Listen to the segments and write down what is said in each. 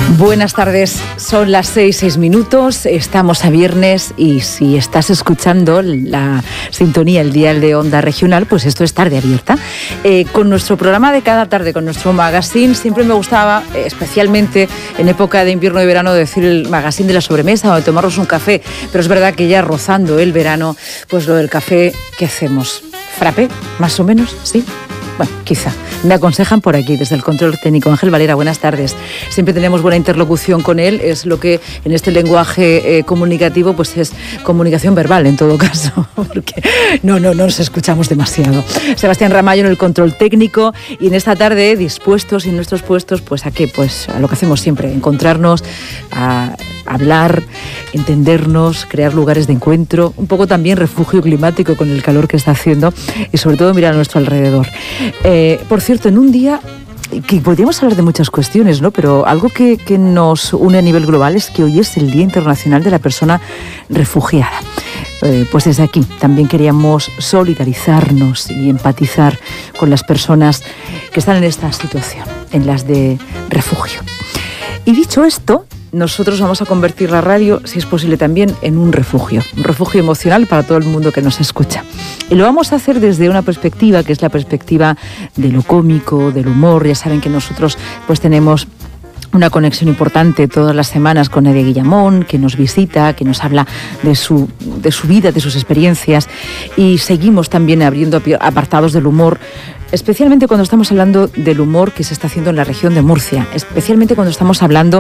Buenas tardes, son las 6:06, estamos a viernes y si estás escuchando la sintonía, el dial de Onda Regional, pues esto es Tarde Abierta. Con nuestro programa de cada tarde, con nuestro magazine, siempre me gustaba, especialmente en época de invierno y verano, decir el magazine de la sobremesa o de tomarnos un café, pero es verdad que ya rozando el verano, pues lo del café, ¿qué hacemos? ¿Frappé? ¿Más o menos? ¿Sí? Bueno, quizá. Me aconsejan por aquí, desde el control técnico. Ángel Valera, buenas tardes. Siempre tenemos buena interlocución con él. Es lo que en este lenguaje comunicativo, pues es comunicación verbal en todo caso, porque no nos escuchamos demasiado. Sebastián Ramallo en el control técnico y en esta tarde dispuestos en nuestros puestos, pues ¿a qué? Pues a lo que hacemos siempre, encontrarnos, a hablar, entendernos, crear lugares de encuentro, un poco también refugio climático con el calor que está haciendo y sobre todo mirar a nuestro alrededor. Por cierto, en un día que podríamos hablar de muchas cuestiones, ¿no? Pero algo que nos une a nivel global es que hoy es el Día Internacional de la Persona Refugiada. Pues desde aquí también queríamos solidarizarnos y empatizar con las personas que están en esta situación, en las de refugio. Y dicho esto, nosotros vamos a convertir la radio, si es posible también, en un refugio emocional para todo el mundo que nos escucha. Y lo vamos a hacer desde una perspectiva que es la perspectiva de lo cómico, del humor. Ya saben que nosotros pues tenemos una conexión importante todas las semanas con Nadia Guillamón, que nos visita, que nos habla de su vida, de sus experiencias, y seguimos también abriendo apartados del humor, especialmente cuando estamos hablando del humor que se está haciendo en la región de Murcia, especialmente cuando estamos hablando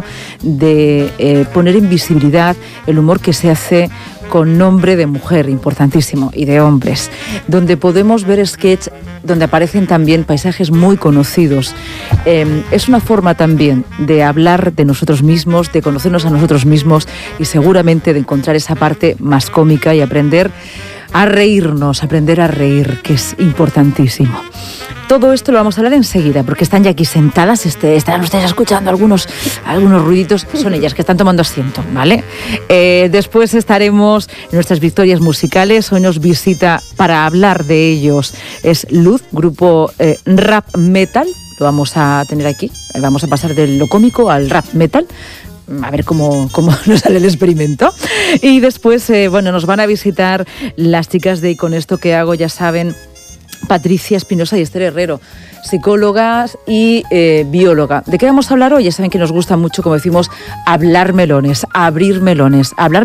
de poner en visibilidad el humor que se hace con nombre de mujer, importantísimo, y de hombres, donde podemos ver sketch donde aparecen también paisajes muy conocidos. Es una forma también de hablar de nosotros mismos, de conocernos a nosotros mismos y seguramente de encontrar esa parte más cómica y aprender a reírnos, aprender a reír, que es importantísimo. Todo esto lo vamos a hablar enseguida, porque están ya aquí sentadas, estarán ustedes escuchando algunos ruiditos, son ellas que están tomando asiento, ¿vale? Después estaremos en nuestras victorias musicales. Hoy nos visita para hablar de ellos, es Luz, grupo rap metal, lo vamos a tener aquí, vamos a pasar de lo cómico al rap metal. A ver cómo nos sale el experimento. Y después, nos van a visitar las chicas de Y con esto que hago, ya saben, Patricia Espinosa y Esther Herrero, psicólogas y bióloga. ¿De qué vamos a hablar hoy? Ya saben que nos gusta mucho, como decimos, hablar melones, abrir melones, hablar